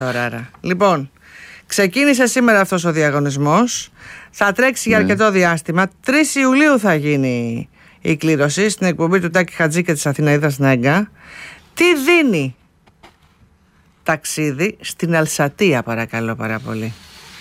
Ωραία. Λοιπόν, ξεκίνησε σήμερα αυτός ο διαγωνισμός. Θα τρέξει για αρκετό διάστημα. 3 Ιουλίου θα γίνει η κλήρωση στην εκπομπή του Τάκη Χατζή και της Αθηναίδας Νέγκα. Τι δίνει ταξίδι στην Αλσατία, παρακαλώ πάρα πολύ?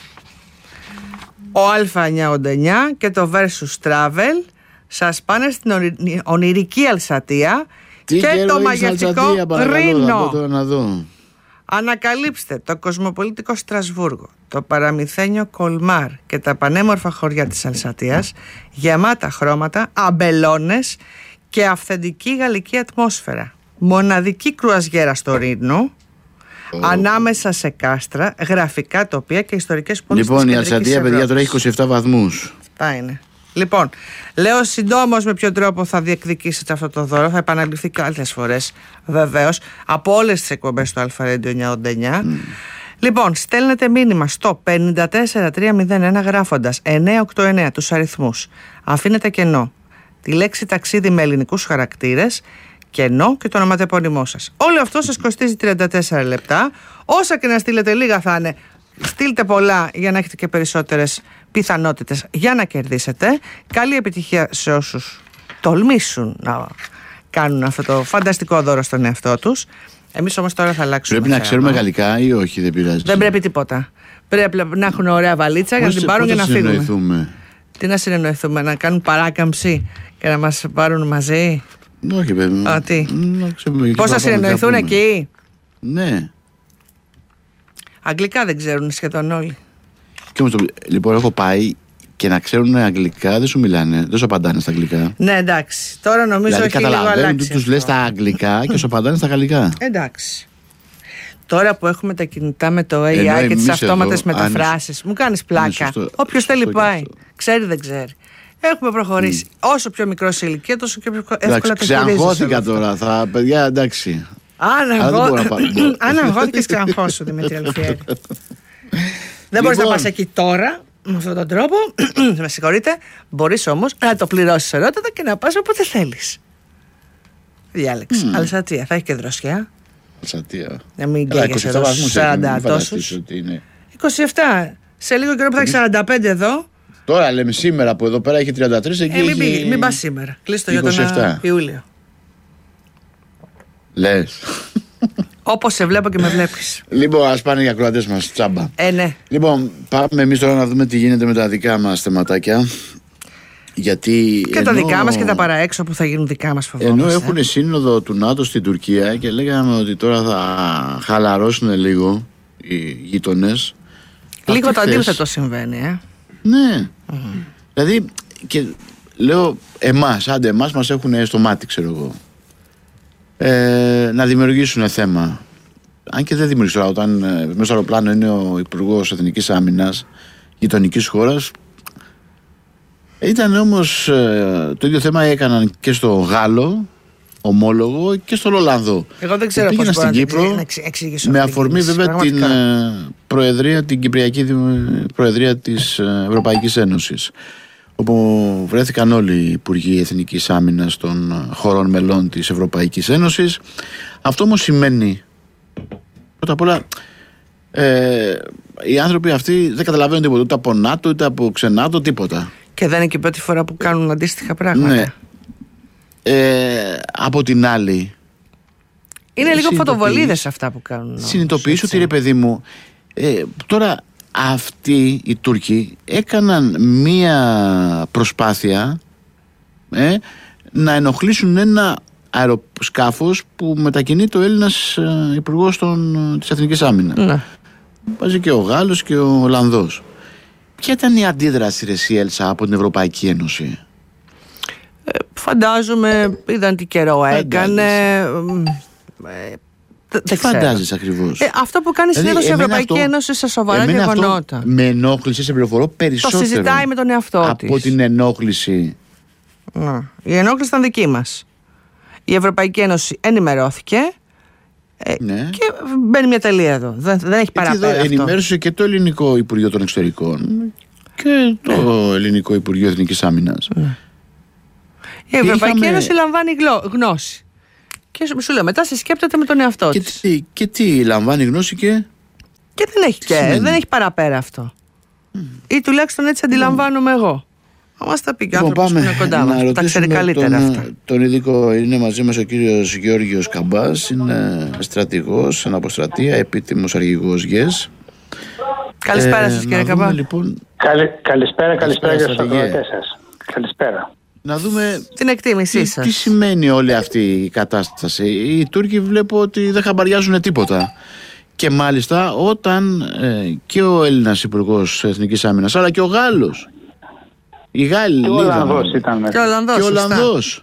Ο Α989 και το Versus Travel σας πάνε στην ονειρική Αλσατία. Τι και το μαγευτικό Ρήνο. Να δω. Ανακαλύψτε το κοσμοπολίτικο Στρασβούργο, το παραμυθένιο Κολμάρ και τα πανέμορφα χωριά της Αλσατίας, γεμάτα χρώματα, αμπελώνες και αυθεντική γαλλική ατμόσφαιρα. Μοναδική κρουαζιέρα στο Ρήνο, ανάμεσα σε κάστρα, γραφικά τοπία και ιστορικές πόλεις. Λοιπόν, η Αλσατία, παιδιά, τώρα έχει 27 βαθμούς. Αυτά είναι. Λοιπόν, λέω συντόμως με ποιο τρόπο θα διεκδικήσετε αυτό το δώρο. Θα επαναληφθεί και άλλες φορές, βεβαίως, από όλες τις εκπομπές του Αλφα-Radio 989. Λοιπόν, στέλνετε μήνυμα στο 54301 γράφοντας 989 τους αριθμούς. Αφήνετε κενό τη λέξη ταξίδι με ελληνικούς χαρακτήρες, κενό και το ονοματεπώνυμό σας. Όλο αυτό σας κοστίζει 34 λεπτά. Όσα και να στείλετε, λίγα θα είναι. Στείλτε πολλά για να έχετε και περισσότερες πιθανότητες για να κερδίσετε. Καλή επιτυχία σε όσους τολμήσουν να κάνουν αυτό το φανταστικό δώρο στον εαυτό τους. Εμείς όμως τώρα θα αλλάξουμε. Πρέπει να ξέρουμε γαλλικά ή όχι, δεν πειράζει? Δεν πρέπει τίποτα. Πρέπει να έχουν ωραία βαλίτσα για να την πάρουν και να φύγουν. Τι να συνεννοηθούμε, να κάνουν παράκαμψη και να μας πάρουν μαζί? Όχι, παιδί. Πώς θα συνεννοηθούν εκεί? Ναι. Αγγλικά δεν ξέρουν σχεδόν όλοι. Και όμως, λοιπόν, έχω πάει και να ξέρουν αγγλικά δεν σου μιλάνε, δεν σου απαντάνε στα αγγλικά. Ναι, εντάξει. Τώρα νομίζω δηλαδή, έχει λίγο αλλάξει. καταλαβαίνουν τους λες στα αγγλικά και σου απαντάνε στα γαλλικά. Εντάξει. Τώρα που έχουμε τα κινητά με το AI και τις αυτόματες μεταφράσεις, μου κάνεις πλάκα. Όποιος θέλει πάει. Ξέρει δεν ξέρει. Έχουμε προχωρήσει. Όσο πιο μικρό σε ηλικία, τόσο πιο εύκολα το χειρίζεσαι. Ξεαγχώθηκα τώρα. Παιδιά, εντάξει. Αν αγχώθηκες, ξεαγχώσου, Δημήτρη Αλφιέρη. Δεν μπορείς να πας εκεί τώρα με αυτόν τον τρόπο. Με συγχωρείτε. Μπορείς όμως να το πληρώσεις ερώτητα και να πας όποτε θέλεις. Διάλεξε. Αλσατία. Θα έχει και δροσιά. Αλσατία. Να μην καίγεσαι εδώ στους 40 τόσους. 27. Σε λίγο καιρό που θα έχει 45 εδώ. Τώρα λέμε σήμερα που εδώ πέρα έχει 33. Εκεί μην πας σήμερα. Κλείστο για τον Ιούλιο. Λες. Όπως σε βλέπω και με βλέπεις. Λοιπόν, ας πάνε οι ακροατές μας τσάμπα. Ναι. Λοιπόν, πάμε εμείς τώρα να δούμε τι γίνεται με τα δικά μας θεματάκια. Γιατί και τα δικά μας και τα παραέξω που θα γίνουν δικά μας, φοβόμαστε. Ενώ έχουν σύνοδο του ΝΑΤΟ στην Τουρκία και λέγαμε ότι τώρα θα χαλαρώσουν λίγο οι γείτονες. Λίγο το αντίθετο συμβαίνει, Ναι. Δηλαδή, και λέω άντε εμάς μας έχουν στο μάτι, ξέρω εγώ. Να δημιουργήσουν θέμα. Αν και δεν δημιουργήσουν, όταν μέσα στο αεροπλάνο είναι ο Υπουργός Εθνικής Άμυνας γειτονικής χώρας. Ήταν όμως το ίδιο θέμα έκαναν και στο Γάλλο ομόλογο και στον Ολλανδό. Εγώ δεν ξέρω πώς στην Κύπρο να εξηγήσω. Με αφορμή βέβαια την Κυπριακή Προεδρία της Ευρωπαϊκής Ένωσης, όπου βρέθηκαν όλοι οι Υπουργοί Εθνικής Άμυνας των χωρών μελών της Ευρωπαϊκής Ένωσης. Αυτό όμως σημαίνει, πρώτα απ' όλα, οι άνθρωποι αυτοί δεν καταλαβαίνουν τίποτα, ούτε από ΝΑΤΟ, ούτε από ξενάτο, τίποτα. Και δεν είναι και η πρώτη φορά που κάνουν αντίστοιχα πράγματα. Ναι. Από την άλλη, είναι λίγο φωτοβολίδες αυτά που κάνουν. Συνειδητοποιήσω ότι, ρε παιδί μου, τώρα αυτοί οι Τούρκοι έκαναν μία προσπάθεια να ενοχλήσουν ένα αεροσκάφος που μετακινείται ο Έλληνας υπουργός της Εθνικής Άμυνας. Ναι. Βάζει και ο Γάλλος και ο Ολλανδός. Ποια ήταν η αντίδραση, ρε εσύ, Έλσα, από την Ευρωπαϊκή Ένωση? Φαντάζομαι, είδαν τι καιρό έκανε. Τι φαντάζεσαι ακριβώς? Αυτό που κάνει συνήθως η Ευρωπαϊκή Ένωση σε σοβαρά γεγονότα. Με ενόχληση, σε πληροφορώ περισσότερο. Το συζητάει με τον εαυτό της. Από την ενόχληση. Η ενόχληση ήταν δική μας. Η Ευρωπαϊκή Ένωση ενημερώθηκε. Ναι. Και μπαίνει μια τελεία εδώ. Δεν έχει παραπέρα. Ενημέρωσε και το Ελληνικό Υπουργείο των Εξωτερικών και το Ελληνικό Υπουργείο Εθνικής Άμυνας. Η Ευρωπαϊκή Ένωση λαμβάνει γνώση. Και σου λέω, μετά συσκέπτεται με τον εαυτό της. Και τι λαμβάνει γνώση και Και δεν έχει παραπέρα αυτό. Ή τουλάχιστον έτσι αντιλαμβάνομαι εγώ. Θα μας τα πει και ο άνθρωπος που είναι κοντά μας, τα ξέρει καλύτερα αυτά. Τον ειδικό, είναι μαζί μας ο κύριος Γιώργος Καμπάς, είναι στρατηγός, αναποστρατεία, επίτιμος αρχηγός ΓΕΣ. Καλησπέρα σας κύριε Καμπά. Λοιπόν, καλησπέρα για τους ακροατές σας. Καλησπέρα. Να δούμε την εκτίμησή σας. Τι σημαίνει όλη αυτή η κατάσταση. Οι Τούρκοι βλέπω ότι δεν χαμπαριάζουν τίποτα. Και μάλιστα όταν και ο Έλληνας Υπουργός Εθνικής Άμυνας, αλλά και ο Γάλλος, οι Γάλλοι, και ο Ολλανδός ήταν μέσα. Και ο Ολλανδός.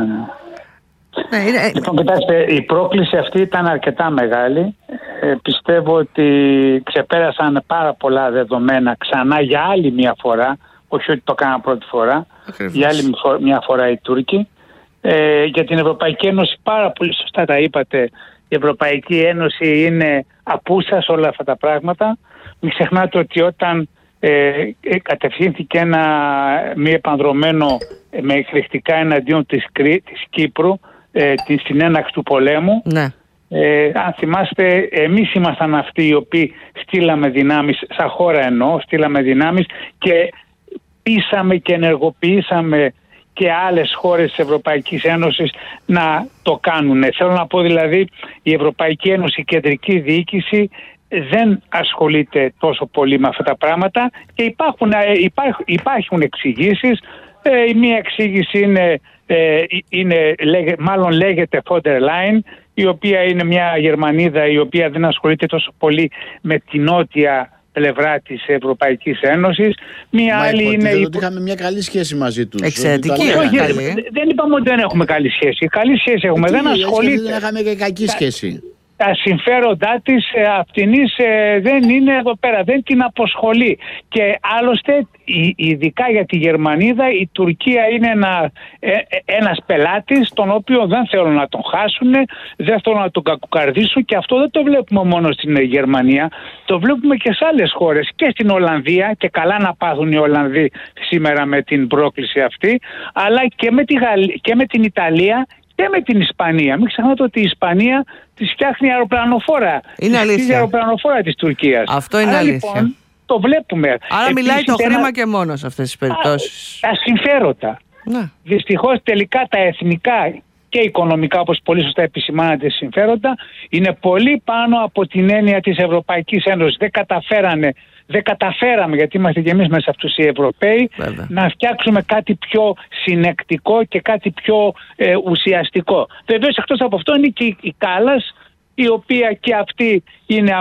Ναι. Λοιπόν, κοιτάξτε, η πρόκληση αυτή ήταν αρκετά μεγάλη. Πιστεύω ότι ξεπέρασαν πάρα πολλά δεδομένα ξανά για άλλη μια φορά, όχι ότι το έκαναν πρώτη φορά, για άλλη μια φορά οι Τούρκοι. Για την Ευρωπαϊκή Ένωση, πάρα πολύ σωστά τα είπατε, η Ευρωπαϊκή Ένωση είναι απούσα σε όλα αυτά τα πράγματα. Μην ξεχνάτε ότι όταν κατευθύνθηκε ένα μη επανδρωμένο με εκρηκτικά εναντίον της Κύπρου στην έναξη του πολέμου, ναι. Αν θυμάστε, εμείς ήμασταν αυτοί οι οποίοι στείλαμε δυνάμεις, σαν χώρα στείλαμε δυνάμεις και πείσαμε και ενεργοποιήσαμε και άλλες χώρες της Ευρωπαϊκής Ένωσης να το κάνουν. Θέλω να πω δηλαδή, η Ευρωπαϊκή Ένωση, η κεντρική διοίκηση δεν ασχολείται τόσο πολύ με αυτά τα πράγματα και υπάρχουν εξηγήσεις. Η μία εξήγηση μάλλον λέγεται von der Leyen, η οποία είναι μια Γερμανίδα η οποία δεν ασχολείται τόσο πολύ με την νότια πλευρά της Ευρωπαϊκής Ένωσης. Μία άλλη είναι. Ότι είχαμε μια καλή σχέση μαζί τους. Εξαιρετική. Δεν είπαμε ότι δεν έχουμε καλή σχέση. Καλή σχέση έχουμε. Δεν ασχολείται. Δεν είχαμε και κακή σχέση. Τα συμφέροντά της αυτινής δεν είναι εδώ πέρα, δεν την αποσχολεί. Και άλλωστε, ειδικά για τη Γερμανίδα, η Τουρκία είναι ένας πελάτης, τον οποίο δεν θέλουν να τον χάσουν, δεν θέλουν να τον κακοκαρδίσουν, και αυτό δεν το βλέπουμε μόνο στην Γερμανία, το βλέπουμε και σε άλλες χώρες, και στην Ολλανδία, και καλά να πάθουν οι Ολλανδοί σήμερα με την πρόκληση αυτή, αλλά και με την Ιταλία και με την Ισπανία. Μην ξεχνάτε ότι η Ισπανία τη φτιάχνει αεροπλανοφόρα. Είναι αλήθεια. Η αεροπλανοφόρα της Τουρκίας. Αυτό είναι αλήθεια. Λοιπόν, το βλέπουμε. Άρα μιλάει το χρήμα και μόνο σε αυτές τις περιπτώσεις. Τα συμφέροντα. Ναι. Δυστυχώς τελικά τα εθνικά και οικονομικά, όπως πολύ σωστά επισημάνατε, συμφέροντα είναι πολύ πάνω από την έννοια της Ευρωπαϊκής Ένωσης. Δεν καταφέραμε, γιατί είμαστε και εμείς μέσα αυτούς οι Ευρωπαίοι, να φτιάξουμε κάτι πιο συνεκτικό και κάτι πιο ουσιαστικό. Βεβαίως, εκτός από αυτό είναι και η Κάλλας, η οποία και αυτή είναι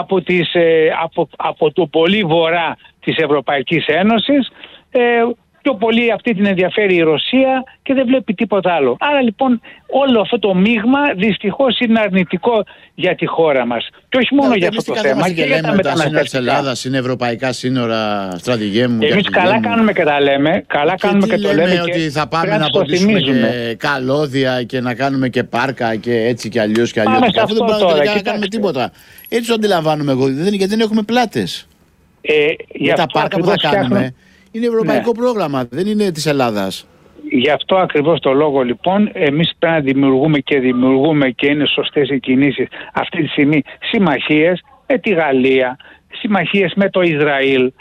από το πολύ βορρά της Ευρωπαϊκής Ένωσης. Πιο πολύ αυτή την ενδιαφέρει η Ρωσία και δεν βλέπει τίποτα άλλο. Άρα λοιπόν όλο αυτό το μείγμα δυστυχώς είναι αρνητικό για τη χώρα μας. Και όχι μόνο για αυτό το θέμα, και για τα μεταναστευτικά. Τα της Ελλάδας είναι ευρωπαϊκά σύνορα, στρατηγέ μου. Εμείς καλά κάνουμε και τα λέμε. Καλά κάνουμε και το λέμε. Ότι θα πάμε να αποτίσουμε και καλώδια και να κάνουμε και πάρκα και έτσι και αλλιώς και αλλιώς. Αυτό δεν μπορούμε να κάνουμε τίποτα. Έτσι το αντιλαμβάνομαι εγώ. Γιατί δεν έχουμε πλάτες. Για τα πάρκα που θα κάνουμε. Είναι ευρωπαϊκό πρόγραμμα, δεν είναι της Ελλάδας. Γι' αυτό ακριβώς το λόγο λοιπόν εμείς πρέπει να δημιουργούμε και είναι σωστές οι κινήσεις αυτή τη στιγμή συμμαχίες με τη Γαλλία, συμμαχίες με το Ισραήλ.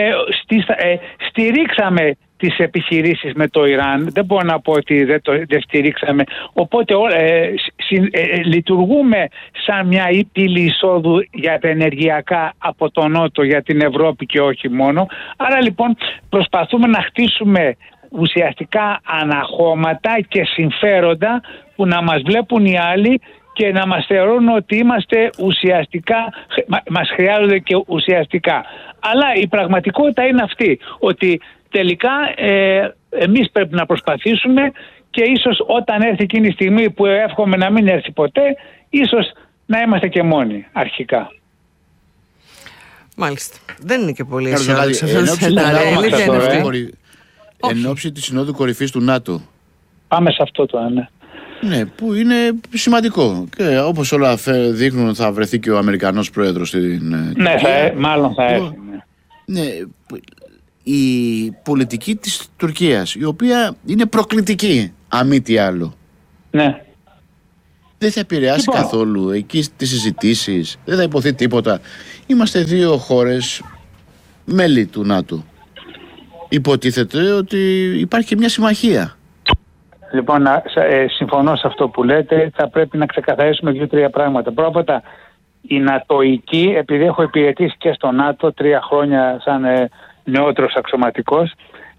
Στηρίξαμε τις επιχειρήσεις με το Ιράν, δεν μπορώ να πω ότι δεν στηρίξαμε, οπότε λειτουργούμε σαν μια πύλη εισόδου για τα ενεργειακά από τον Νότο για την Ευρώπη και όχι μόνο. Άρα λοιπόν προσπαθούμε να χτίσουμε ουσιαστικά αναχώματα και συμφέροντα που να μας βλέπουν οι άλλοι και να μας θεωρούν ότι είμαστε ουσιαστικά, μας χρειάζονται και ουσιαστικά. Αλλά η πραγματικότητα είναι αυτή, ότι τελικά εμείς πρέπει να προσπαθήσουμε και ίσως όταν έρθει εκείνη η στιγμή που εύχομαι να μην έρθει ποτέ, ίσως να είμαστε και μόνοι αρχικά. Μάλιστα. Δεν είναι και πολύ αισιόδοξο αυτό το σενάριο. Εν ώψη της Συνόδου Κορυφής του ΝΑΤΟ. Πάμε σε αυτό το ναι. Ναι, που είναι σημαντικό. Και όπως όλα δείχνουν θα βρεθεί και ο Αμερικανός πρόεδρος στην Τουρκία. Μάλλον θα έρθει. Ναι. Η πολιτική της Τουρκίας, η οποία είναι προκλητική, αν μη τι άλλο. Ναι. δεν θα επηρεάσει καθόλου εκεί τις συζητήσεις, δεν θα υποθεί τίποτα. Είμαστε 2 χώρες μέλη του ΝΑΤΟ. Υποτίθεται ότι υπάρχει και μια συμμαχία. Λοιπόν, συμφωνώ σε αυτό που λέτε. Θα πρέπει να ξεκαθαρίσουμε 2-3 πράγματα. Πρώτα, οι νατοικοί, επειδή έχω υπηρετήσει και στο ΝΑΤΟ 3 χρόνια σαν νεότερος αξιωματικός,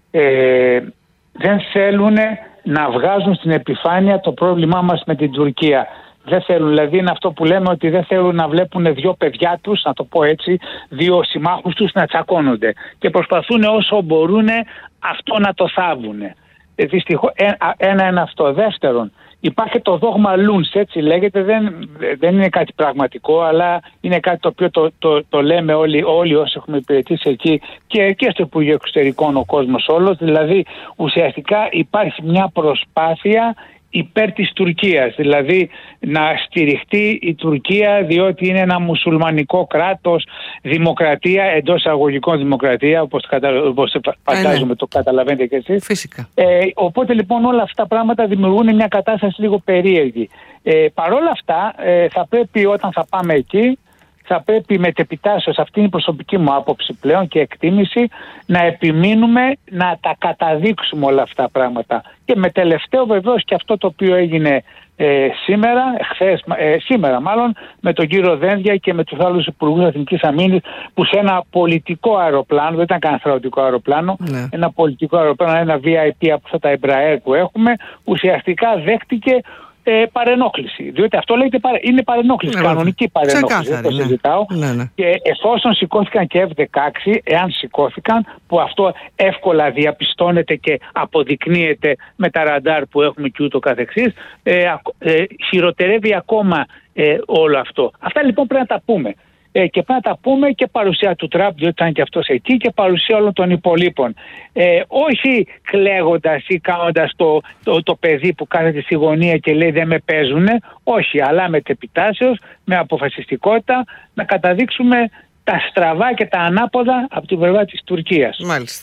δεν θέλουν να βγάζουν στην επιφάνεια το πρόβλημά μας με την Τουρκία. Δεν θέλουν, δηλαδή είναι αυτό που λέμε, ότι δεν θέλουν να βλέπουν 2 παιδιά τους, να το πω έτσι, 2 συμμάχους τους να τσακώνονται. Και προσπαθούν όσο μπορούν αυτό να το θάβουν. Δυστυχώς, ένα είναι αυτό. Δεύτερον, υπάρχει το δόγμα Λούντς, έτσι λέγεται, δεν είναι κάτι πραγματικό, αλλά είναι κάτι το οποίο το λέμε όλοι όσοι έχουμε υπηρετήσει εκεί και στο Υπουργείο Εξωτερικών ο κόσμος όλος. Δηλαδή ουσιαστικά υπάρχει μια προσπάθεια υπέρ της Τουρκίας, δηλαδή να στηριχτεί η Τουρκία διότι είναι ένα μουσουλμανικό κράτος, δημοκρατία, εντός αγωγικών δημοκρατία, όπως φαντάζομαι το καταλαβαίνετε και εσείς. Φυσικά. Οπότε λοιπόν όλα αυτά τα πράγματα δημιουργούν μια κατάσταση λίγο περίεργη. Παρ' όλα αυτά θα πρέπει όταν θα πάμε εκεί, θα πρέπει μετεπιτάσεως, αυτή είναι η προσωπική μου άποψη πλέον και εκτίμηση, να επιμείνουμε να τα καταδείξουμε όλα αυτά τα πράγματα. Και με τελευταίο βεβαίως και αυτό το οποίο έγινε σήμερα μάλλον, με τον κύριο Δένδια και με τους άλλους υπουργούς Εθνικής Αμήνης, που σε ένα πολιτικό αεροπλάνο, δεν ήταν κανένα στρατιωτικό αεροπλάνο, ένα πολιτικό αεροπλάνο, ένα VIP από αυτά τα Embraer που έχουμε, ουσιαστικά δέχτηκε παρενόχληση. Διότι αυτό λέγεται είναι παρενόχληση, κανονική παρενόχληση. Δεν το συζητάω. Και εφόσον σηκώθηκαν και F-16, εάν σηκώθηκαν, που αυτό εύκολα διαπιστώνεται και αποδεικνύεται με τα ραντάρ που έχουμε και ούτω καθεξής, χειροτερεύει ακόμα όλο αυτό. Αυτά λοιπόν πρέπει να τα πούμε. Και πρέπει να τα πούμε και παρουσία του Τραμπ, διότι ήταν και αυτός εκεί, και παρουσία όλων των υπολείπων. Όχι κλαίγοντας ή κάνοντας το παιδί που κάθεται στη γωνία και λέει δεν με παίζουνε, όχι, αλλά με επιτάσεως, με αποφασιστικότητα να καταδείξουμε τα στραβά και τα ανάποδα από την πλευρά της Τουρκίας. Μάλιστα.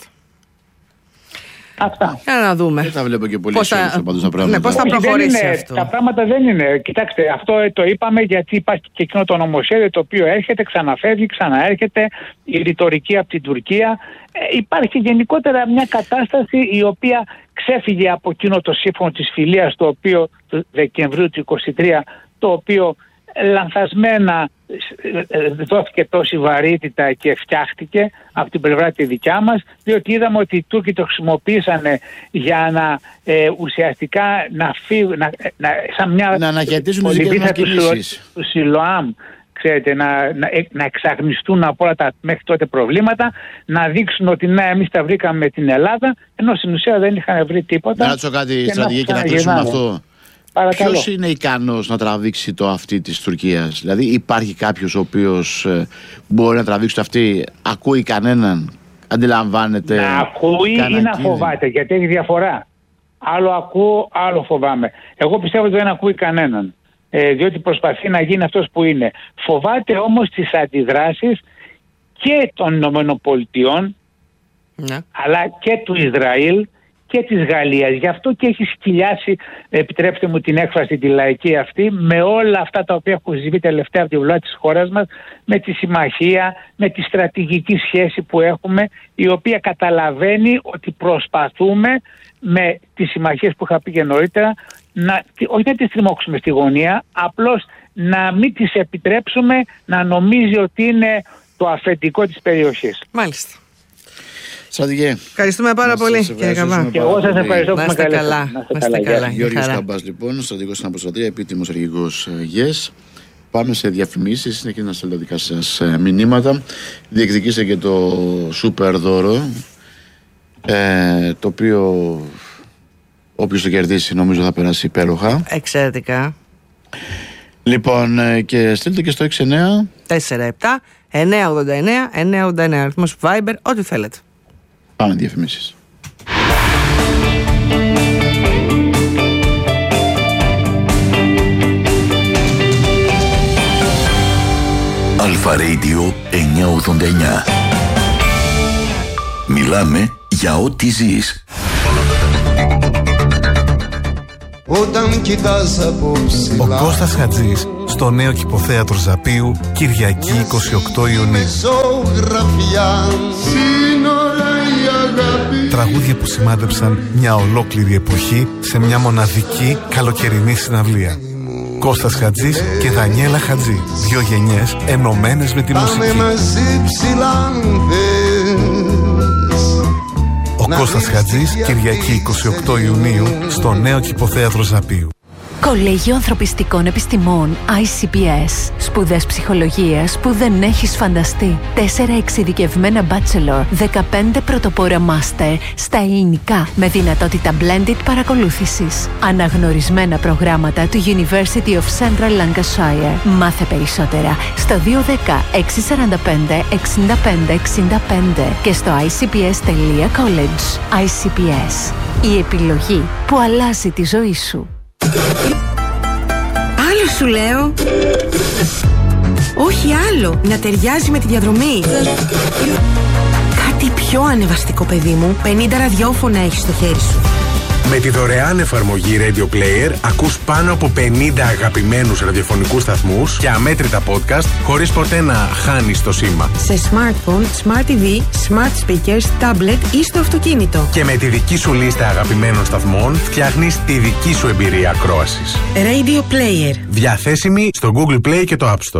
Αυτά. Για να δούμε. Δεν θα βλέπω και πολύ πάντως τα πράγματα. Πώς θα προχωρήσει αυτό. Τα πράγματα δεν είναι. Κοιτάξτε, αυτό το είπαμε γιατί υπάρχει και εκείνο το νομοσχέδιο το οποίο έρχεται, ξαναφεύγει, ξαναέρχεται, η ρητορική από την Τουρκία. Υπάρχει γενικότερα μια κατάσταση η οποία ξέφυγε από εκείνο το σύμφωνο της φιλίας το οποίο του Δεκεμβρίου του 2023, το οποίο λανθασμένα δόθηκε τόση βαρύτητα και φτιάχτηκε από την πλευρά τη δικιά μας, διότι είδαμε ότι οι Τούρκοι το χρησιμοποίησαν για να ουσιαστικά να φύγουν, σαν μια να αναχαιτήσουν τις δικές μας κινήσεις του Σιλοάμ, ξέρετε, να εξαγνιστούν από όλα τα μέχρι τότε προβλήματα, να δείξουν ότι ναι, εμείς τα βρήκαμε με την Ελλάδα, ενώ στην ουσία δεν είχαν βρει τίποτα. Να ρωτήσω κάτι στρατηγική και να κλείσουμε αυτό. Ποιος είναι ικανός να τραβήξει το αυτί της Τουρκίας? Δηλαδή υπάρχει κάποιος ο οποίος μπορεί να τραβήξει το αυτί? Ακούει κανέναν? Αντιλαμβάνεται? Να ακούει ή να φοβάται? Γιατί έχει διαφορά. Άλλο ακούω, άλλο φοβάμαι. Εγώ πιστεύω ότι δεν ακούει κανέναν. Διότι προσπαθεί να γίνει αυτός που είναι. Φοβάται όμως τις αντιδράσεις και των ΗΠΑ, αλλά και του Ισραήλ και της Γαλλίας. Γι' αυτό και έχει σκυλιάσει, επιτρέψτε μου την έκφραση τη λαϊκή αυτή, με όλα αυτά τα οποία έχουν συμβεί τελευταία από τη βουλά της χώρας μας, με τη συμμαχία, με τη στρατηγική σχέση που έχουμε, η οποία καταλαβαίνει ότι προσπαθούμε με τις συμμαχίες που είχα πει και νωρίτερα, όχι να τις τριμώξουμε στη γωνία, απλώς να μην τις επιτρέψουμε να νομίζει ότι είναι το αφεντικό της περιοχής. Μάλιστα. Στρατηγέ. Ευχαριστούμε πάρα πολύ, κύριε Καμπά. Και εγώ σας ευχαριστώ που με καλέσατε. Να είστε καλά. Γιώργος Καμπάς, λοιπόν, στρατηγός στην Αποστρατεία, επίτιμος αρχηγός ΓΕΣ. Πάμε σε διαφημίσεις, συνεχίζετε να στέλνετε δικά σας μηνύματα. Διεκδικήστε και το σούπερ δώρο, το οποίο όποιος το κερδίσει νομίζω θα περάσει υπέροχα. Εξαιρετικά. Λοιπόν, και στείλτε και στο 6947 989 989, αριθμός Viber, ό,τι θέλετε. Πάμε διαφημίσεις. Αλφα Radio 989. Μιλάμε για ό,τι ζεις. Όταν κοιτάς από ψηλά. Ο Κώστας Χατζής στο νέο Κηποθέατρο Ζαπίου, Κυριακή 28 Ιουνίου. Τραγούδια που σημάδεψαν μια ολόκληρη εποχή σε μια μοναδική καλοκαιρινή συναυλία. Κώστας Χατζής και Δανιέλα Χατζή. 2 γενιές ενωμένες με τη μουσική. Ο Κώστας Χατζής, Κυριακή 28 Ιουνίου στο νέο Κηποθέατρο Ζαπίου. Κολέγιο Ανθρωπιστικών Επιστημών ICPS. Σπουδές ψυχολογίας που δεν έχεις φανταστεί. 4 εξειδικευμένα bachelor, 15 πρωτοπόρα master στα ελληνικά με δυνατότητα blended παρακολούθησης. Αναγνωρισμένα προγράμματα του University of Central Lancashire. Μάθε περισσότερα στο 210 645 65 65 και στο icps.college. ICPS. Η επιλογή που αλλάζει τη ζωή σου. Άλλο σου λέω. Όχι άλλο. Να ταιριάζει με τη διαδρομή. Κάτι πιο ανεβαστικό, παιδί μου. 50 ραδιόφωνα έχεις στο χέρι σου. Με τη δωρεάν εφαρμογή Radio Player ακούς πάνω από 50 αγαπημένους ραδιοφωνικούς σταθμούς και αμέτρητα podcast χωρίς ποτέ να χάνεις το σήμα. Σε smartphone, smart TV, smart speakers, tablet ή στο αυτοκίνητο. Και με τη δική σου λίστα αγαπημένων σταθμών φτιάχνεις τη δική σου εμπειρία ακρόασης. Radio Player. Διαθέσιμη στο Google Play και το App Store.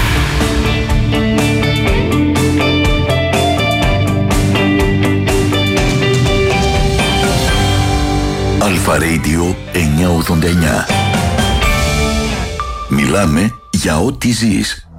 Αλφα Radio 989. Μιλάμε για ό,τι ζεις.